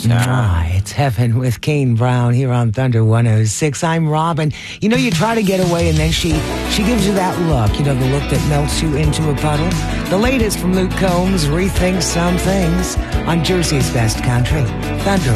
It's Heaven with Kane Brown here on Thunder 106. I'm Robin. You know, you try to get away and then she gives you that look, you know, the look that melts you into a puddle. The latest from Luke Combs, Rethink Some Things on Jersey's Best Country, Thunder